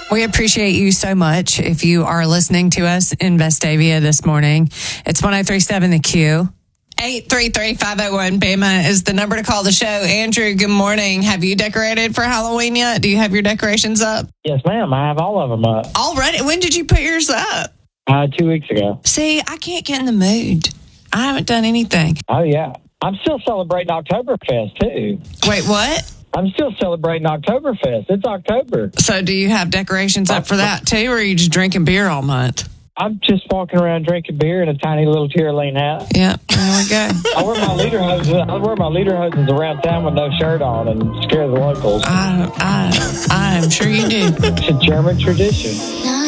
We appreciate you so much. If you are listening to us in Vestavia this morning, it's 103.7 The Q. 833-501 BAMA is the number to call the show. Andrew, good morning. Have you decorated for Halloween yet? Do you have your decorations up? Yes, ma'am. I have all of them up. Already? When did you put yours up? 2 weeks ago. See, I can't get in the mood. I haven't done anything. Oh, yeah. I'm still celebrating Oktoberfest, too. Wait, what? I'm still celebrating Oktoberfest. It's October. So do you have decorations up for that, too, or are you just drinking beer all month? I'm just walking around drinking beer in a tiny little Tyrolean hat. Yeah, there we go. I wear my lederhosens around town with no shirt on and scare the locals. I'm sure you do. It's a German tradition.